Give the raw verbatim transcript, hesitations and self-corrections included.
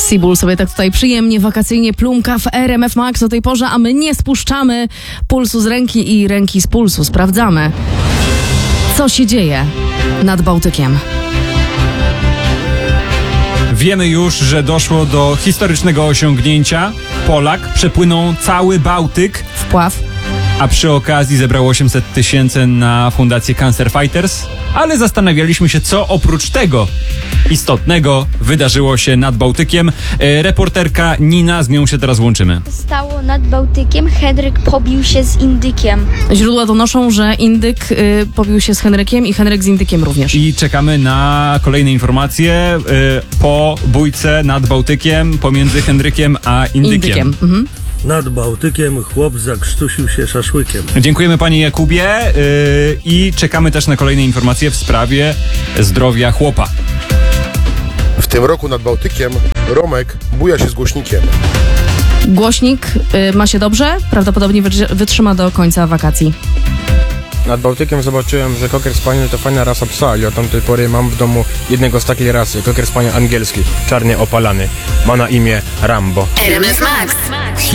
Seabull sobie tak tutaj przyjemnie, wakacyjnie plumka w R M F Max o tej porze, a my nie spuszczamy pulsu z ręki i ręki z pulsu. Sprawdzamy, co się dzieje nad Bałtykiem. Wiemy już, że doszło do historycznego osiągnięcia. Polak przepłynął cały Bałtyk, Wpław. a przy okazji zebrał osiemset tysięcy na fundację Cancer Fighters, ale zastanawialiśmy się, co oprócz tego istotnego wydarzyło się nad Bałtykiem. E, reporterka Nina, z nią się teraz łączymy. Stało nad Bałtykiem, Henryk pobił się z Indykiem. Źródła donoszą, że Indyk y, pobił się z Henrykiem i Henryk z Indykiem również. I czekamy na kolejne informacje e, po bójce nad Bałtykiem pomiędzy Henrykiem a Indykiem. Indykiem. Mhm. Nad Bałtykiem chłop zakrztusił się szaszłykiem. Dziękujemy panie Jakubie yy, i czekamy też na kolejne informacje w sprawie zdrowia chłopa. W tym roku nad Bałtykiem Romek buja się z głośnikiem. Głośnik y, ma się dobrze, prawdopodobnie wytrzy- wytrzyma do końca wakacji. Nad Bałtykiem zobaczyłem, że Cocker Spaniel to fajna rasa psa i od tamtej pory mam w domu jednego z takiej rasy. Cocker Spaniel angielski, czarnie opalany. Ma na imię Rambo. R M F Max.